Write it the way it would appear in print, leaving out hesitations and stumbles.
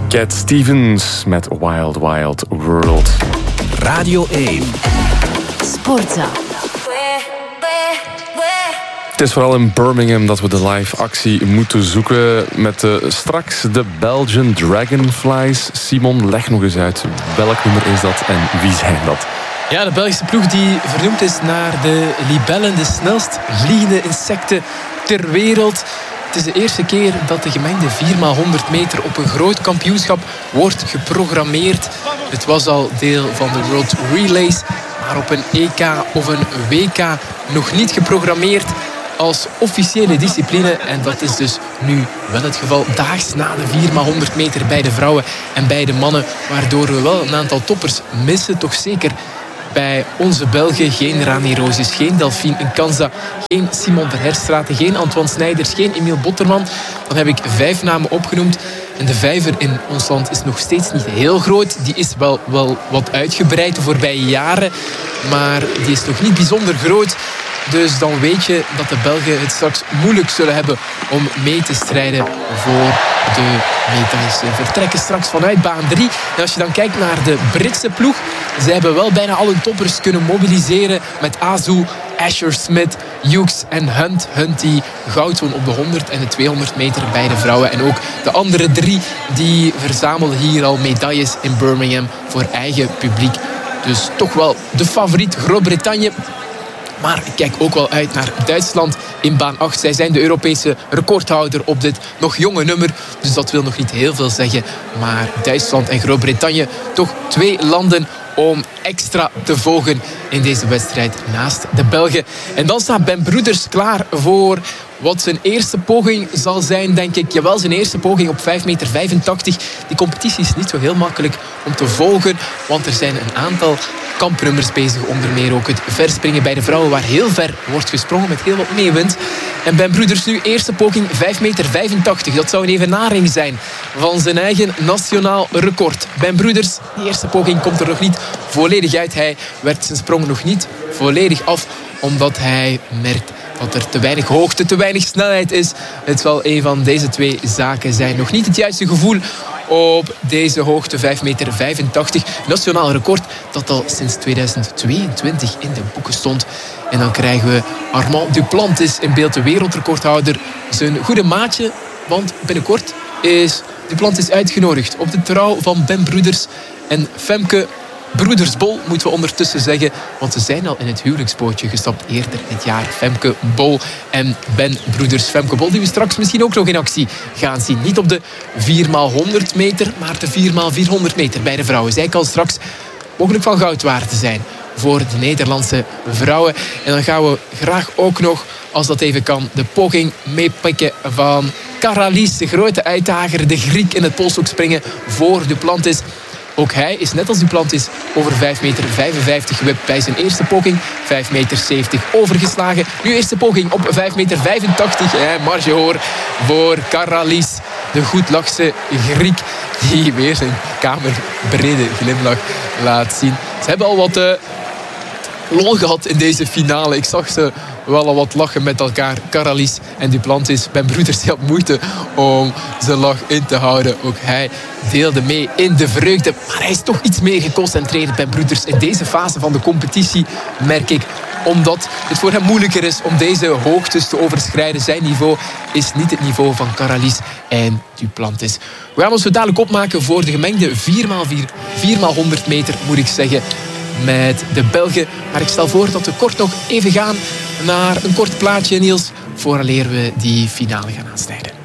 Cat Stevens met Wild Wild World. Radio 1. Sportza. Het is vooral in Birmingham dat we de live actie moeten zoeken met straks de Belgian Dragonflies. Simon, leg nog eens uit. Welk nummer is dat en wie zijn dat? Ja, de Belgische ploeg die vernoemd is naar de libellen, de snelst vliegende insecten ter wereld. Het is de eerste keer dat de gemengde 4x100 meter op een groot kampioenschap wordt geprogrammeerd. Het was al deel van de World Relays, maar op een EK of een WK nog niet geprogrammeerd als officiële discipline. En dat is dus nu wel het geval. Daags na de 4x100 meter bij de vrouwen en bij de mannen. Waardoor we wel een aantal toppers missen. Toch zeker bij onze Belgen. Geen Rani Roosjes, geen Delphine Nkanza, geen Simon Verherstraete, geen Antoine Snijders, geen Emiel Botterman. Dan heb ik 5 namen opgenoemd. En de vijver in ons land is nog steeds niet heel groot. Die is wel wat uitgebreid de voorbije jaren. Maar die is nog niet bijzonder groot. Dus dan weet je dat de Belgen het straks moeilijk zullen hebben om mee te strijden voor de medailles. Ze vertrekken straks vanuit baan 3. En als je dan kijkt naar de Britse ploeg, ze hebben wel bijna al hun toppers kunnen mobiliseren met Azu, Asher Smith, Hughes en Hunt. Hunt die goud won op de 100 en de 200 meter bij de vrouwen. En ook de andere 3 die verzamelen hier al medailles in Birmingham voor eigen publiek. Dus toch wel de favoriet Groot-Brittannië. Maar ik kijk ook wel uit naar Duitsland in baan 8. Zij zijn de Europese recordhouder op dit nog jonge nummer. Dus dat wil nog niet heel veel zeggen. Maar Duitsland en Groot-Brittannië, toch 2 landen om extra te volgen in deze wedstrijd naast de Belgen. En dan staat Ben Broeders klaar voor wat zijn eerste poging zal zijn, denk ik. Jawel, zijn eerste poging op 5,85 meter. Die competitie is niet zo heel makkelijk om te volgen, want er zijn een aantal kampnummers bezig. Onder meer ook het verspringen bij de vrouwen, waar heel ver wordt gesprongen met heel wat meewind. En Ben Broeders nu eerste poging 5,85 meter. Dat zou een evenaring zijn van zijn eigen nationaal record. Ben Broeders, die eerste poging komt er nog niet volledig uit. Hij werkt zijn sprong nog niet volledig af, omdat hij merkt dat er te weinig hoogte, te weinig snelheid is. Het zal een van deze 2 zaken zijn. Nog niet het juiste gevoel op deze hoogte, 5,85 meter. Nationaal record dat al sinds 2022 in de boeken stond. En dan krijgen we Armand Duplantis in beeld, de wereldrecordhouder. Zijn goede maatje, want binnenkort is Duplantis uitgenodigd op de trouw van Ben Broeders en Femke Broeders-Bol, moeten we ondertussen zeggen. Want ze zijn al in het huwelijksbootje gestapt eerder dit jaar. Femke Bol en Ben Broeders. Femke Bol, die we straks misschien ook nog in actie gaan zien. Niet op de 4x100 meter, maar de 4x400 meter bij de vrouwen. Zij kan straks mogelijk van goud waard zijn voor de Nederlandse vrouwen. En dan gaan we graag ook nog, als dat even kan, de poging meepikken van Karalis, de grote uitdager, de Griek in het polshoekspringen voor Duplantis. Ook hij is net als Duplantis over 5,55 meter gewipt bij zijn eerste poging. 5,70 meter overgeslagen. Nu eerste poging op 5,85 meter. Marge hoor voor Karalis, de goedlachse Griek, die weer zijn kamerbrede glimlach laat zien. Ze hebben al wat lol gehad in deze finale. Ik zag ze wel al wat lachen met elkaar. Karalis en Duplantis. Ben Broeders had moeite om zijn lach in te houden. Ook hij deelde mee in de vreugde. Maar hij is toch iets meer geconcentreerd, Ben Broeders, in deze fase van de competitie, merk ik. Omdat het voor hem moeilijker is om deze hoogtes te overschrijden. Zijn niveau is niet het niveau van Karalis en Duplantis. We gaan ons zo dadelijk opmaken voor de gemengde 4x100 meter, moet ik zeggen, met de Belgen. Maar ik stel voor dat we kort nog even gaan naar een kort plaatje, Niels, vooraleer we die finale gaan aansnijden.